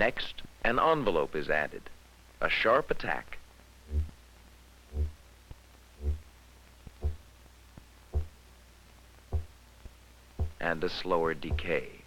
Next, an envelope is added, a sharp attack, and a slower decay.